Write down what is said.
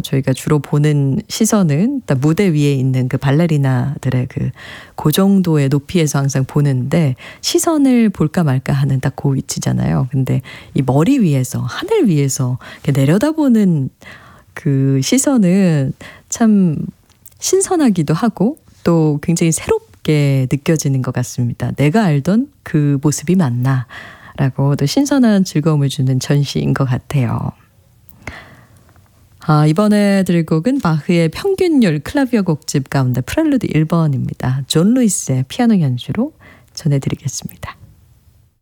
저희가 주로 보는 시선은 일단 무대 위에 있는 그 발레리나들의 그 정도의 높이에서 항상 보는데 시선을 볼까 말까 하는 딱 그 위치잖아요. 근데 이 머리 위에서 하늘 위에서 이렇게 내려다보는 그 시선은 참 신선하기도 하고 또 굉장히 새롭게 느껴지는 것 같습니다. 내가 알던 그 모습이 맞나? 라고 또 신선한 즐거움을 주는 전시인 것 같아요. 이번에 들을 곡은 바흐의 평균율 클라비어 곡집 가운데 프렐루드 1번입니다. 존 루이스의 피아노 연주로 전해드리겠습니다.